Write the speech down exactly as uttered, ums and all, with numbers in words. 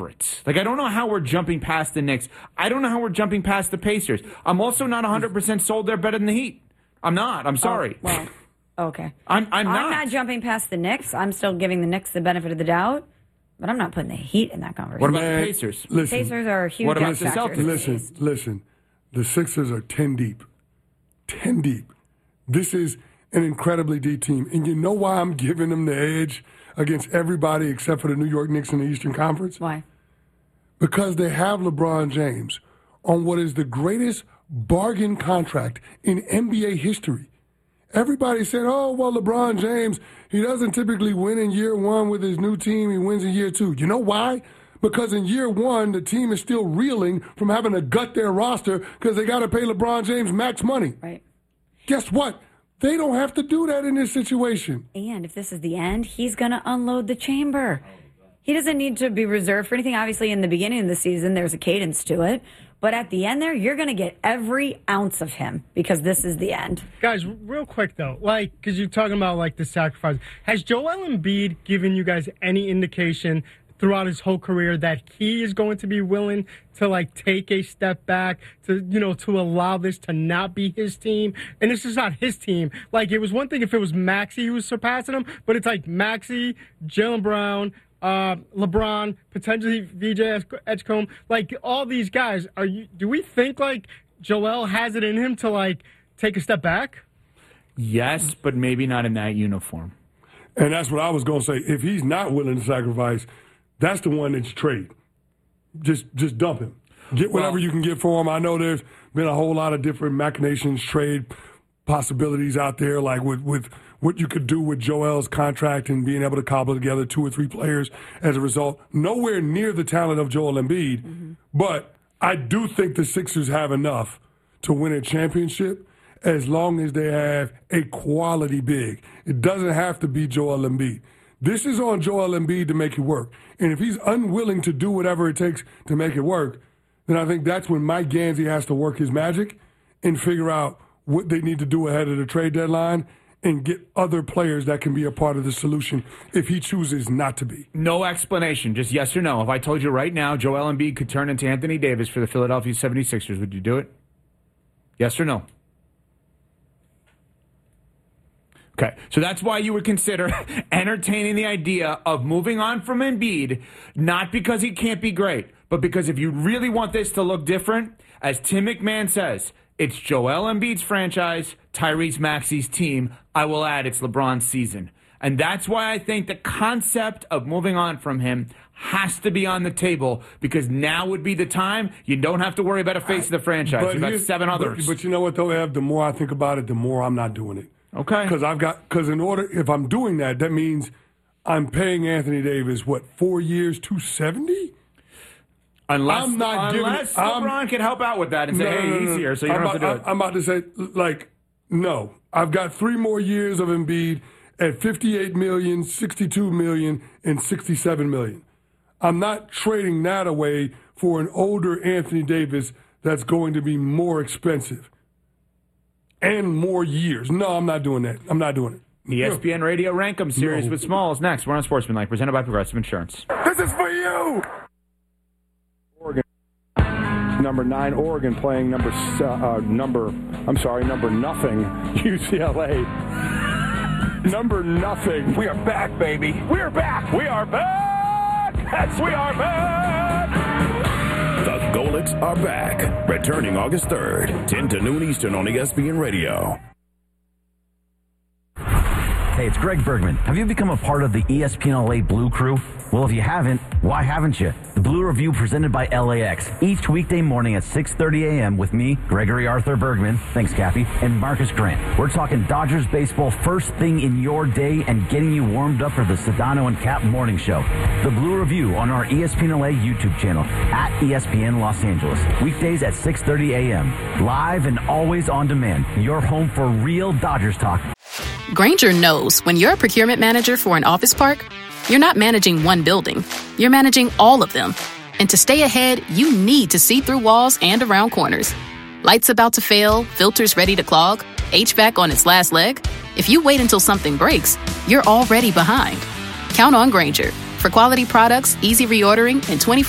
desperate. Like, I don't know how we're jumping past the Knicks. I don't know how we're jumping past the Pacers. I'm also not one hundred percent sold they're better than the Heat. I'm not. I'm sorry. Oh, well, okay. I'm, I'm not. I'm not jumping past the Knicks. I'm still giving the Knicks the benefit of the doubt, but I'm not putting the Heat in that conversation. What about the Pacers? Listen, Pacers are a huge What about the factor. Celtics? Listen, listen. The Sixers are ten deep. ten deep. This is an incredibly deep team. And you know why I'm giving them the edge against everybody except for the New York Knicks in the Eastern Conference? Why? Because they have LeBron James on what is the greatest bargain contract in N B A history. Everybody said, oh, well, LeBron James, he doesn't typically win in year one with his new team. He wins in year two. You know why? Because in year one, the team is still reeling from having to gut their roster because they got to pay LeBron James max money. Right. Guess what? They don't have to do that in this situation. And if this is the end, he's going to unload the chamber. He doesn't need to be reserved for anything. Obviously, in the beginning of the season, there's a cadence to it. But at the end there, you're going to get every ounce of him because this is the end. Guys, real quick, though, like, because you're talking about, like, the sacrifice. Has Joel Embiid given you guys any indication throughout his whole career that he is going to be willing to, like, take a step back, to, you know, to allow this to not be his team? And this is not his team. Like, it was one thing if it was Maxey who was surpassing him, but it's like Maxey, Jaylen Brown, Uh, LeBron, potentially V J Edgecombe, like all these guys. Are you? Do we think like Joel has it in him to like take a step back? Yes, but maybe not in that uniform. And that's what I was going to say. If he's not willing to sacrifice, that's the one that you trade. Just, just dump him. Get whatever well, you can get for him. I know there's been a whole lot of different machinations, trade possibilities out there, like with with. what you could do with Joel's contract and being able to cobble together two or three players as a result. Nowhere near the talent of Joel Embiid, mm-hmm. but I do think the Sixers have enough to win a championship as long as they have a quality big. It doesn't have to be Joel Embiid. This is on Joel Embiid to make it work. And if he's unwilling to do whatever it takes to make it work, then I think that's when Mike Gansey has to work his magic and figure out what they need to do ahead of the trade deadline and get other players that can be a part of the solution if he chooses not to be. No explanation, just yes or no. If I told you right now Joel Embiid could turn into Anthony Davis for the Philadelphia seventy-sixers, would you do it? Yes or no? Okay, so that's why you would consider entertaining the idea of moving on from Embiid, not because he can't be great, but because if you really want this to look different, as Tim McMahon says, it's Joel Embiid's franchise, Tyrese Maxey's team. I will add it's LeBron's season. And that's why I think the concept of moving on from him has to be on the table, because now would be the time. You don't have to worry about a face of the franchise. You've got seven others. But, but you know what, though, Ev? The more I think about it, the more I'm not doing it. Okay. Because I've got, because in order, if I'm doing that, that means I'm paying Anthony Davis, what, four years, two seventy? Unless, I'm not unless giving, LeBron I'm, can help out with that and say, no, hey, no, no, he's no. here, so you don't I'm have about, to do it. I'm about to say, like, no. I've got three more years of Embiid at fifty-eight million dollars, sixty-two million dollars, and sixty-seven million dollars. I'm not trading that away for an older Anthony Davis that's going to be more expensive and more years. No, I'm not doing that. I'm not doing it. E S P N no. Radio Rankum series no. with Smalls next. We're on Sportsmanlike, presented by Progressive Insurance. This is for you! Oregon. Number nine, Oregon playing number, uh, number, I'm sorry, number nothing, U C L A. Number nothing. We are back, baby. We are back. We are back. That's we are back. The Golics are back. Returning August third, ten to noon Eastern on E S P N Radio. Hey, it's Greg Bergman. Have you become a part of the E S P N L A Blue Crew? Well, if you haven't, why haven't you? The Blue Review presented by L A X. Each weekday morning at six thirty a.m. with me, Gregory Arthur Bergman, thanks, Cappy, and Marcus Grant. We're talking Dodgers baseball first thing in your day and getting you warmed up for the Sedano and Cap Morning Show. The Blue Review on our E S P N L A YouTube channel at E S P N Los Angeles. Weekdays at six thirty a.m. Live and always on demand. Your home for real Dodgers talk. Grainger knows when you're a procurement manager for an office park, you're not managing one building. You're managing all of them. And to stay ahead, you need to see through walls and around corners. Lights about to fail, filters ready to clog, H V A C on its last leg. If you wait until something breaks, you're already behind. Count on Grainger for quality products, easy reordering, and twenty-four